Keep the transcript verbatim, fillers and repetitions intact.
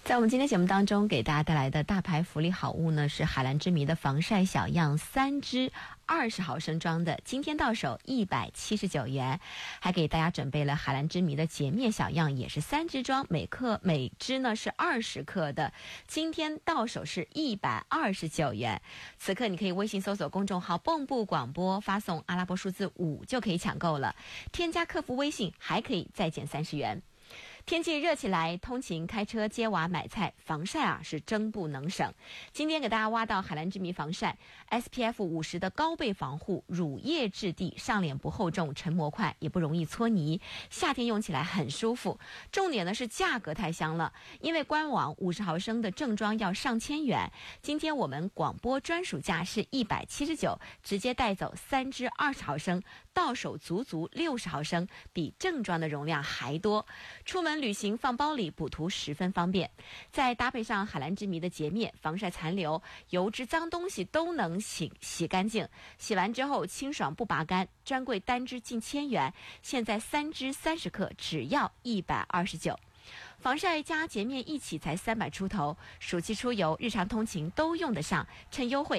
在我们今天节目当中给大家带来的大牌福利好物呢，是海蓝之谜的防晒小样三支二十毫升装的，今天到手一百七十九元。还给大家准备了海蓝之谜的洁面小样，也是三支装，每克每支呢是二十克的，今天到手是一百二十九元。此刻你可以微信搜索公众号蚌埠广播，发送阿拉伯数字五就可以抢购了，添加客服微信还可以再减三十元。天气热起来，通勤、开车、接娃、买菜，防晒啊是真不能省。今天给大家挖到海蓝之谜防晒 S P F 五十的高倍防护，乳液质地，上脸不厚重，成膜快，也不容易搓泥，夏天用起来很舒服。重点呢是价格太香了，因为官网五十毫升的正装要上千元，今天我们广播专属价是一百七十九，直接带走三支二十毫升，到手足足六十毫升，比正装的容量还多。出门旅行放包里补涂十分方便，再搭配上海蓝之谜的洁面，防晒残留、油脂、脏东西都能洗洗干净。洗完之后清爽不拔干，专柜单支近千元，现在三支三十克只要一百二十九。防晒加洁面一起才三百出头，暑期出游、日常通勤都用得上，趁优惠